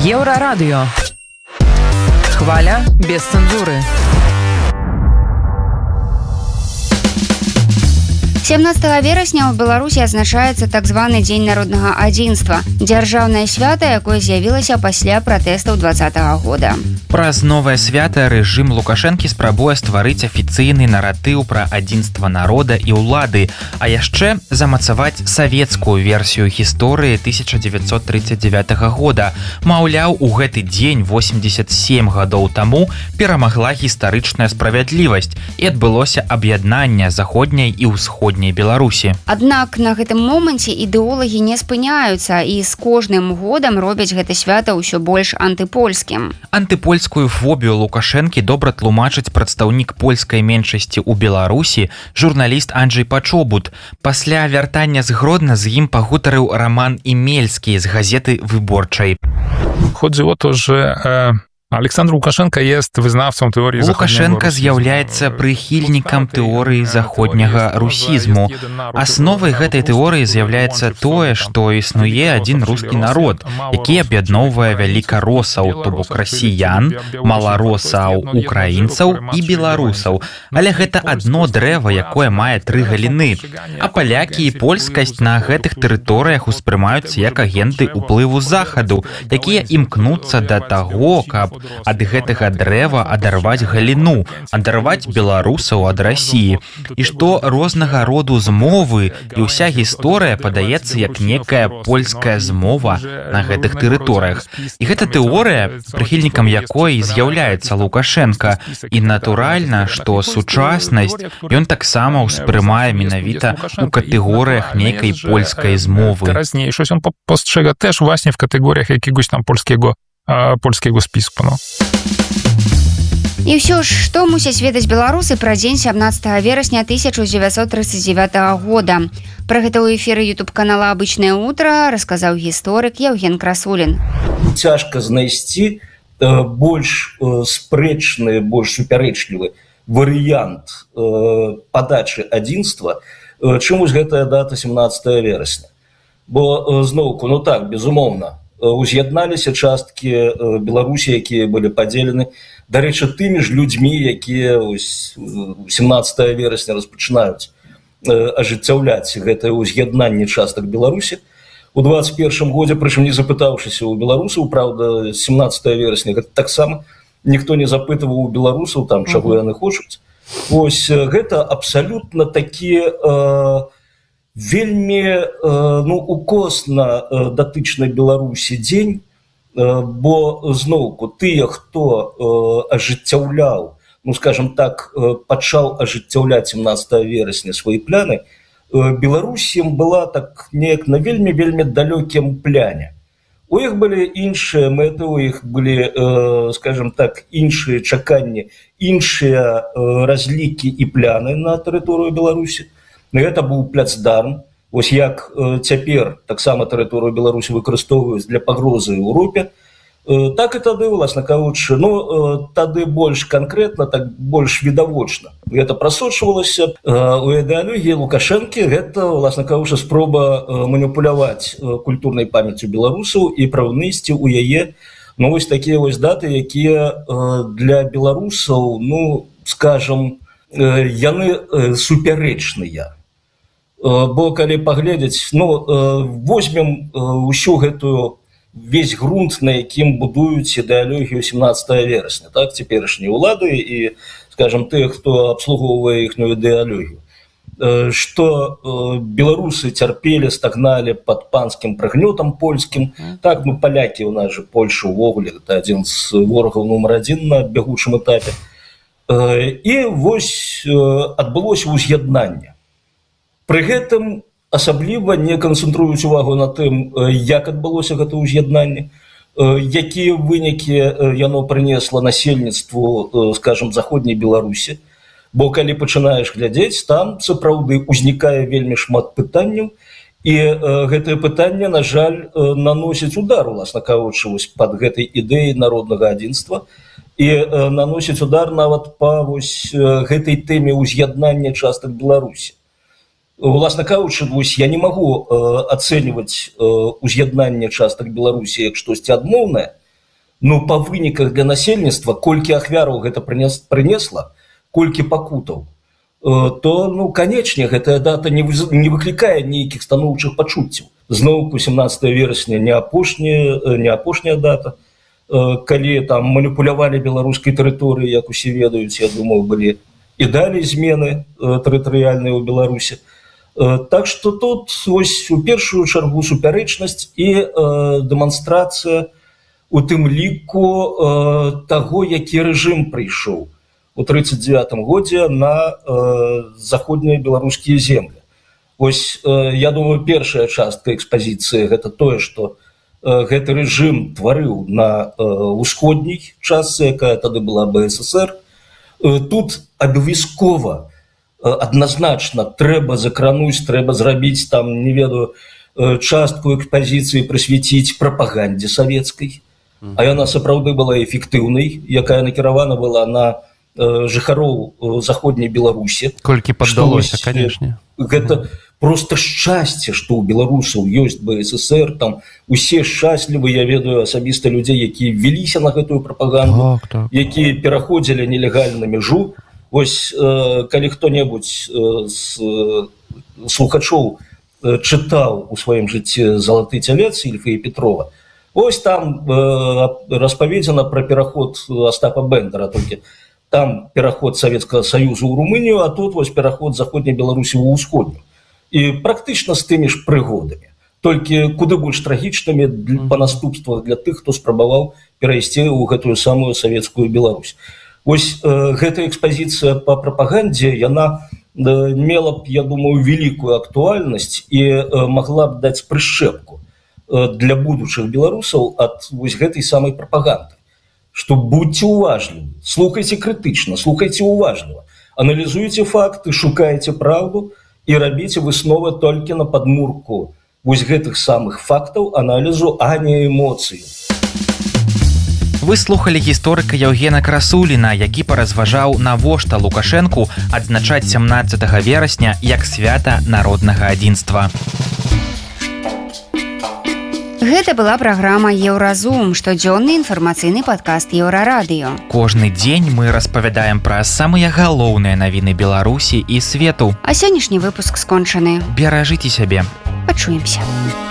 Еврорадио. Хваля без цензуры. 17 верасня ў Беларусі адзначаецца так званы дзень народнага адзінства, дзяржаўнае свята, якое з'явілася пасля пратэстаў 2020 года. Праз новае свята рэжым Лукашэнкі спрабуе стварыць афіцыйны наратыў пра адзінства народа і ўлады, а яшчэ замацаваць савецкую версію гісторыі 1939 года. Маўляў, у гэты дзень 87 гадоў таму перамагла гістарычная справядлівасць і адбылося аб'яднанне заходняй і ўсходняй Беларусі. Аднак на гэтым моманце ідэолагі не спыняюцца і з кожным годам робяць гэта свята ўсё больш антыпольскім. Антыпольскую фобію Лукашэнкі добра тлумачыць прадстаўнік польскай меншасці ў Беларусі, журналіст Анджей Пачобут. Пасля вяртання з Гродна з ім пагутарыў Роман Імельскі з газеты «Выборчай». Chodzi o to, że Александр Лукашенко jest wyznawcą teorii Лукашенко з'яўляецца прыхільнікам тэорыі заходняга русізму. Асновай гэтай тэорыі з'яўляецца тое, што існуе адзін рускі народ, які аб'ядноўвае вялікаросаў, то бок расіян, маларосаў, украінцаў і беларусаў. Але гэта адно дрэва, якое мае тры галіны. А палякі і польскасць на гэтых тэрыторыях успрымаюцца як агенты ўплыву захаду, якія імкнуцца да таго, каб ад гэтага дрэва адарваць галіну, адарваць беларусаў ад Расіі. І што рознага роду змовы і ўся гісторыя падаецца як некая польская змова на гэтых тэрыторыях. І гэта тэорыя, прыхільнікам якой з'яўляецца Лукашенко. І натуральна, што сучаснасць ён таксама ўспрымае менавіта у катэгорыях нейкай польскай змовы. Teraźniejszość on postrzega też właśnie w kategoriach jakiegoś tam polskiego spisku. No. І ўсё ж, што мусяць ведаць беларусы пра дзень 17 верасня 1939 года? Пра гэта ў эфіры ютуб-канала «Обычное утро» расказаў гісторык Евген Красулін. Цяжка знайсці больш спрэчны, больш супярэчлівы варыянт падачы адзінства, чым вось гэтая дата 17 верасня. Бо зноўку, ну так, безумоўна, уз'ядналіся часткі Беларусі, якія былі падзелены, дарэчы, тымі ж людзьмі, якія 17 верасня распачынаюць ажыццяўляць гэтае ўз'яднанне частак Беларусі. У 21 годзе, прычым не запытаўшыся ў беларусаў, праўда, 17 верасня, гэта таксама ніхто не запытываў у беларусаў, там, чаго яны хочуць. Вось гэта абсалютна такі вельмі укосна датычнай Беларусі дзень, бо зноўку тыя, хто ажыццяўляў, скажем так, пачаў ажыццяўляць 17 верасня свае пляны, Беларусь ім была так неяк на вельмі далёкім пляне. У іх былі іншыя мэты, у іх былі, скажем так, іншыя чаканні, іншыя разлікі і пляны на тэрыторыю Беларусі. Гэта быў пляцдарм. Вось як цяпер таксама тэрыторыю Беларусі выкарыстоўваюць для пагрозы Еўропе, так і тады, уласна кажучы, тады больш канкрэтна, так больш відавочна. Гэта прасочвалася у ідэалогіі Лукашэнкі, гэта, уласна кажучы, спроба маніпуляваць культурнай памяццю беларусаў і праўнысці ў яе, вось такія вось даты, якія для беларусаў, скажам, яны супярэчныя. Бо калі паглядзець, возьмем усю гэтую весь грунт, на якім будуюць ідэалогію 17 верасня, так, цяперашнія ўлады і, скажем, тыя, хто абслугоўвае іхнюю ідэалогію. Што беларусы цярпелі, стагналі пад панскім прыгнётам польскім, так, палякі ў нас же, Польша ўвогуле, гэта адзін з ворагаў нумар адзін на бягучым этапе. І вось адбылося ўз'яднанне. Пры гэтым асабліва не канцэнтруюць увагу на тым, як адбылося гэта ўз'яднанне, якія вынікі яно прынесла насельніцтву, скажам, заходняй Беларусі. Бо калі пачынаеш глядзець, там сапраўды ўзнікае вельмі шмат пытанняў, і гэтае пытанне, на жаль, наносіць удар, уласна кажучы, пад гэтай ідэяй народнага адзінства, і наносіць удар нават па гэтай тэме ўз'яднання частак Беларусі. Уласна кажучы, я не магу ацэньваць уз'яднанне частак Беларусі як штосьці адмоўнае, Ну па выніках для насельніцтва колькі ахвяраў гэта прынесла, колькі пакутаў, то ну канечне гэтая дата не выклікае нейкіх станоўчых пачуццяў. Зноўку 17 верасня не апошняя дата, калі там маніпулявалі беларускай тэрыторыі, як усе ведаюць, я думаю, былі і далей змены тэрытарыяльныя ў Беларусі. Так што тут вось у першую чаргу супярэчнасць і дэманстрацыя у тым ліку таго, які рэжым прыйшоў у 1939 годзе на заходнія беларускія землі. Вось, я думаю, першая частка экспазіцыі гэта тое, што гэты рэжым тварыў на ўсходняй частцы, якая тады была БССР. Тут абавязкова, адназначна трэба закрануць, трэба зрабіць там, не ведаю, частку экспазіцыі прысвяціць прапагандзе савецкай, а яна сапраўды была эфектыўнай, якая накіравана была на жыхароў заходняй Беларусі. Колькі паддалося, канешне. Гэта просто шчасце, што ў беларусаў ёсць БССР, там усе шчаслівы, я ведаю асабіста людзей, якія веліся на гэтую прапаганду, якія пераходзілі нелегальна мяжу. Вось, калі хто-небудзь з слухачоў чытаў у сваім жыцці «Залаты цялец» Ільфа і Петрова, вось там распаведзена пра пераход Остапа Бендера, толькі там пераход Савецкага Саюзу ў Румынію, а тут вось пераход заходняй Беларусі ў ўсходнюю. І практычна з тымі ж прыгодамі, толькі куды больш трагічнымі па наступствах для тых, хто спрабаваў перайсці ў гэтую самую савецкую Беларусь. Вось гэтая экспазіцыя па прапагандзе, яна мела б, я думаю, вялікую актуальнасць і магла б даць прышчэпку для будучых беларусаў ад вось гэтай самай прапаганды. Што будьце уважлівы, слухайце крытычна, слухайце уважліва, аналізуйце факты, шукайце праўду і рабіце высновы толькі на падмурку вось гэтых самых фактаў аналізу, а не эмоцыю. Вы слухали гісторыка Яўгена Красуліна, які паразважаў, навошта Лукашэнку адзначаць 17 верасня як свята народнага адзінства. Гэта была праграма «Еўразум», штодзённы інфармацыйны падкаст Еўрарадыё. Кожны дзень мы распавядаем пра самыя галоўныя навіны Беларусі і свету. А сённяшні выпуск скончаны. Беражыце сябе. Пачуемся.